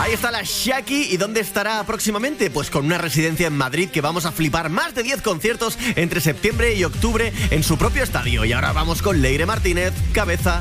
Ahí está la Shaki. ¿Y dónde estará próximamente? Pues con una residencia en Madrid que vamos a flipar. Más de 10 conciertos entre septiembre y octubre en su propio estadio. Y ahora vamos con Leire Martínez, Cabeza.